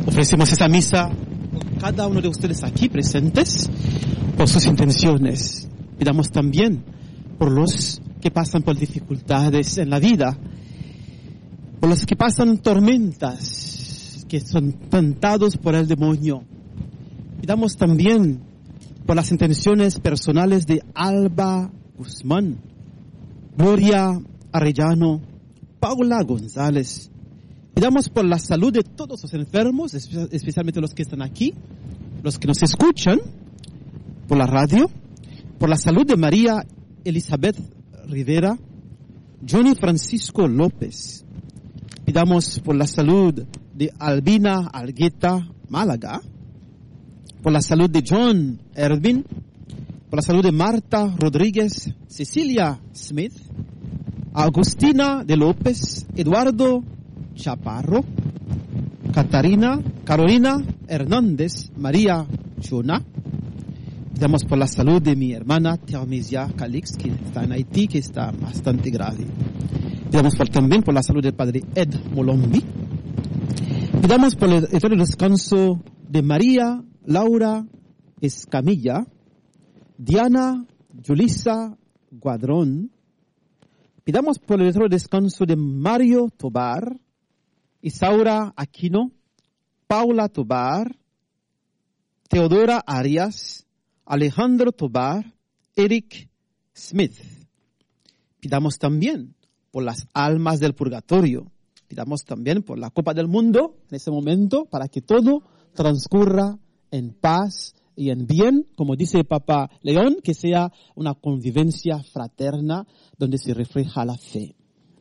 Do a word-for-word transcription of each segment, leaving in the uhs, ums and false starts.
Ofrecemos esa misa por cada uno de ustedes aquí presentes, por sus intenciones. Pidamos también por los que pasan por dificultades en la vida, por los que pasan tormentas, que son tentados por el demonio. Pidamos también por las intenciones personales de Alba Guzmán, Gloria Arellano, Paula González. Pidamos por la salud de todos los enfermos, especialmente los que están aquí, los que nos escuchan por la radio, por la salud de María Elizabeth Rivera, Johnny Francisco López. Pidamos por la salud de Albina Algueta Málaga, por la salud de John Ervin, por la salud de Marta Rodríguez, Cecilia Smith, Agustina de López, Eduardo Chaparro, Catarina, Carolina Hernández, María Chona. Pidamos por la salud de mi hermana Teomisia Calix, que está en Haití, que está bastante grave. Pidamos por, también por la salud del padre Ed Molombi. Pidamos por el eterno descanso de María Laura Escamilla, Diana Yulisa Guadrón. Pidamos por el eterno descanso de Mario Tobar, Isaura Aquino, Paula Tobar, Teodora Arias, Alejandro Tobar, Eric Smith. Pidamos también por las almas del purgatorio. Pidamos también por la Copa del Mundo en ese momento, para que todo transcurra en paz y en bien, como dice el Papa León, que sea una convivencia fraterna donde se refleja la fe.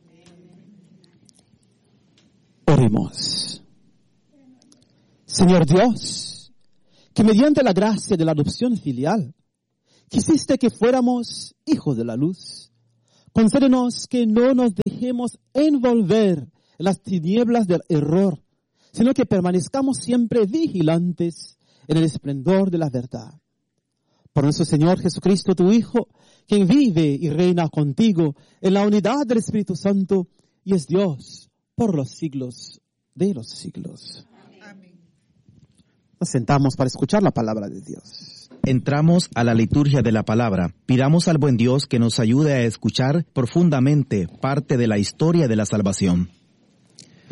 Oremos. Señor Dios, que mediante la gracia de la adopción filial, quisiste que fuéramos hijos de la luz. Concédenos que no nos dejemos envolver en las tinieblas del error, sino que permanezcamos siempre vigilantes en el esplendor de la verdad. Por nuestro Señor Jesucristo, tu Hijo, quien vive y reina contigo en la unidad del Espíritu Santo y es Dios por los siglos de los siglos. Amén. Nos sentamos para escuchar la palabra de Dios. Entramos a la liturgia de la palabra. Pidamos al buen Dios que nos ayude a escuchar profundamente parte de la historia de la salvación.